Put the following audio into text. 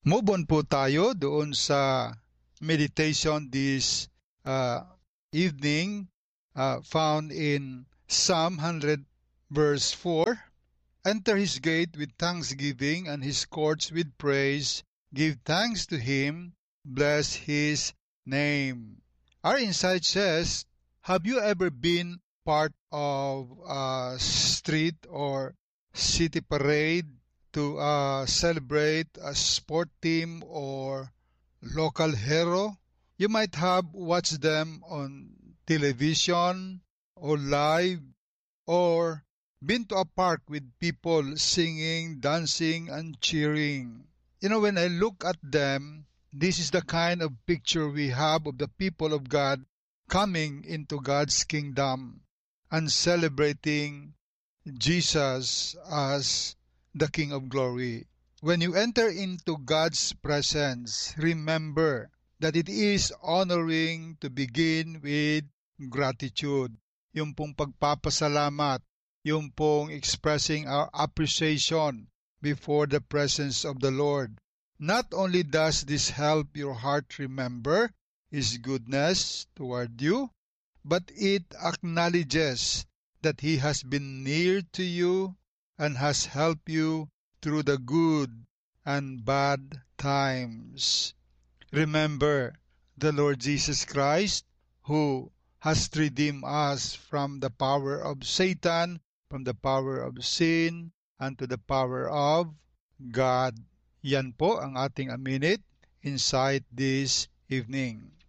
Move on po tayo doon sa meditation this evening found in Psalm 100 verse 4. Enter his gate with thanksgiving and his courts with praise. Give thanks to him. Bless his name. Our insight says, have you ever been part of a street or city parade to celebrate a sport team or local hero? You might have watched them on television or live, or been to a park with people singing, dancing, and cheering. When I look at them, this is the kind of picture we have of the people of God coming into God's kingdom and celebrating Jesus as the King of Glory. When you enter into God's presence, remember that it is honoring to begin with gratitude. Yung pong pagpapasalamat, yung pong expressing our appreciation before the presence of the Lord. Not only does this help your heart remember His goodness toward you, but it acknowledges that He has been near to you and has helped you through the good and bad times. Remember the Lord Jesus Christ, who has redeemed us from the power of Satan, from the power of sin, and to the power of God. Yan po ang ating minute insight this evening.